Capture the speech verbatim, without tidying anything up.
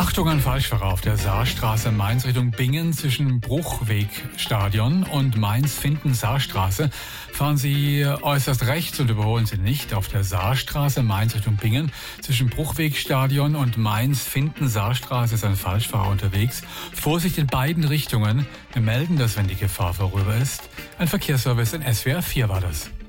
Achtung, ein Falschfahrer auf der Saarstraße Mainz Richtung Bingen zwischen Bruchwegstadion und Mainz-Finden-Saarstraße. Fahren Sie äußerst rechts und überholen Sie nicht. Auf der Saarstraße Mainz Richtung Bingen zwischen Bruchwegstadion und Mainz-Finden-Saarstraße ist ein Falschfahrer unterwegs. Vorsicht in beiden Richtungen. Wir melden das, wenn die Gefahr vorüber ist. Ein Verkehrsservice in S W R vier war das.